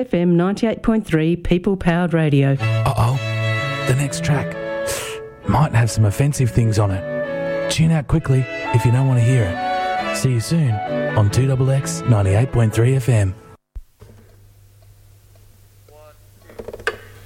FM 98.3 People-Powered Radio. Uh-oh, the next track might have some offensive things on it. Tune out quickly if you don't want to hear it. See you soon on 2XX 98.3 FM.